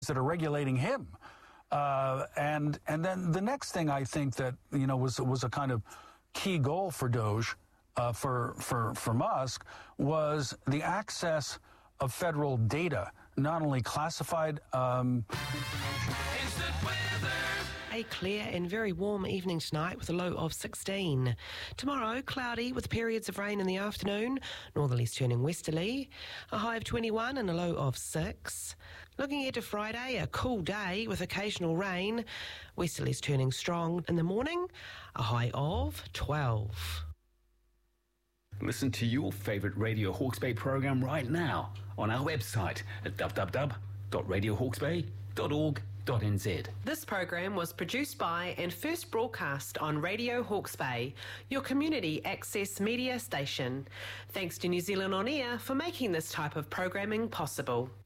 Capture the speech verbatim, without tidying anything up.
that are regulating him. Uh, and and then the next thing I think that, you know, was was a kind of key goal for Doge, uh, for for for Musk, was the access of federal data, not only classified. Um, A clear and very warm evening tonight with a low of sixteen. Tomorrow, cloudy with periods of rain in the afternoon, northerlies turning westerly, a high of twenty-one and a low of six. Looking ahead to Friday, a cool day with occasional rain, westerlies turning strong in the morning, a high of twelve. Listen to your favourite Radio Hawke's Bay program right now on our website at w w w dot radio hawke's bay dot org dot n z. This program was produced by and first broadcast on Radio Hawke's Bay, your community access media station. Thanks to New Zealand On Air for making this type of programming possible.